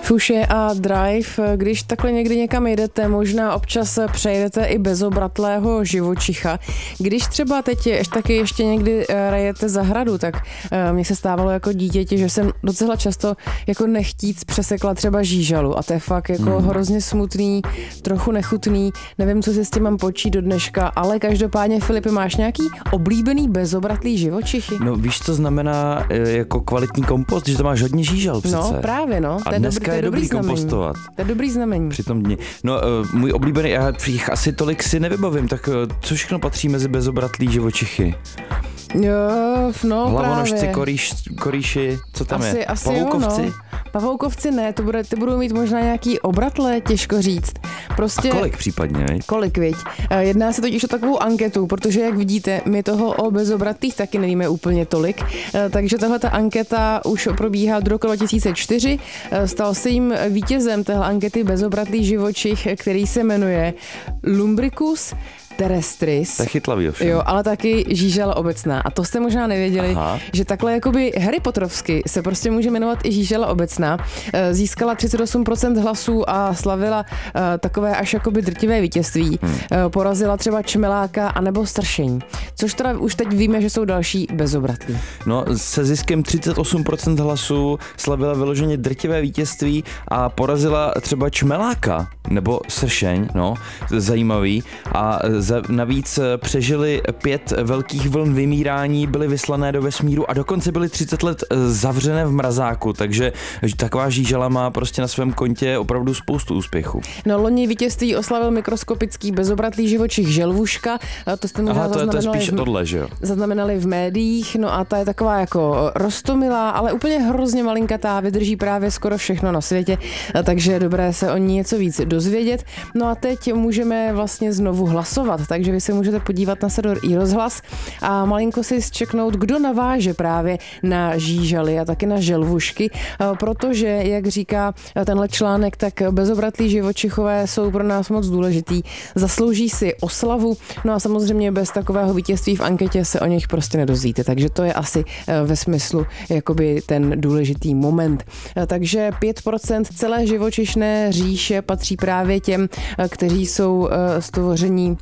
Fuše a Drive, když takhle někdy někam jedete, možná občas přejedete i bezobratlého živočicha. Když třeba teď taky ještě někdy rejete zahradu, tak mně se stávalo jako dítěti, že jsem docela často jako nechtíc přesekla třeba žížalu a to je fakt jako hrozně smutný, trochu nechutný, nevím, co si s tím mám počít do dneška, ale každopádně, Filipe, máš nějaký oblíbený bezobratlý živočichy? No víš, co znamená jako kvalitní kompost, že to máš hodně žížal přece. No právě, no. A dneska je dobrý kompostovat. To je dobrý znamení. Při tom dni. No můj oblíbený, já jich asi tolik si nevybavím, tak co všechno patří mezi bezobratlý živočichy? Jo, no Hlavonožci, právě. korýši, co tam je? Asi Pavoukovci? Jo, no. Pavoukovci ne, ty budou mít možná nějaký obratle, těžko říct. Prostě, a kolik případně, viď? Kolik, viď? Jedná se totiž o takovou anketu, protože jak vidíte, my toho o bezobratlých taky nevíme úplně tolik, takže tahleta anketa už probíhá od roku 2004. Stal se jim vítězem téhle ankety bezobratlý živočich, který se jmenuje Lumbricus terrestris. To je chytlavý ovšem. Jo, ale taky žížala obecná. A to jste možná nevěděli, že takhle jakoby Harry Potterovsky se prostě může jmenovat i žížala obecná. Získala 38% hlasů a slavila takové až jakoby drtivé vítězství. Porazila třeba čmeláka anebo stršení. Což teda už teď víme, že jsou další bezobratlí. No, se ziskem 38% hlasů slavila vyloženě drtivé vítězství a porazila třeba čmeláka nebo sršeň, no, zajímavý. A navíc přežili 5 velkých vln vymírání, byly vyslané do vesmíru a dokonce byly 30 let zavřené v mrazáku, takže taková žížala má prostě na svém kontě opravdu spoustu úspěchů. No, loni vítězství oslavil mikroskopický bezobratlý živočich želvuška, to jste možná to je spíš tohle, že jo? Zaznamenali v médiích, no a ta je taková jako roztomilá, ale úplně hrozně malinkatá, vydrží právě skoro všechno na světě, takže je dobré se o ní něco víc dozvědět. No a teď můžeme vlastně znovu hlasovat, takže vy se můžete podívat na server iRozhlas a malinko si zčeknout, kdo naváže právě na žížaly a taky na želvušky, protože, jak říká tenhle článek, tak bezobratlí živočichové jsou pro nás moc důležitý, zaslouží si oslavu, no a samozřejmě bez takového vítězství v anketě se o nich prostě nedozvíte, takže to je asi ve smyslu jakoby ten důležitý moment. Takže 5% celé živočišné říše patří právě těm, kteří jsou stvoření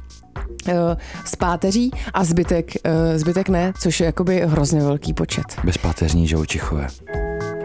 z páteří a zbytek ne, což je jakoby hrozně velký počet. Bezpáteřní živočichové.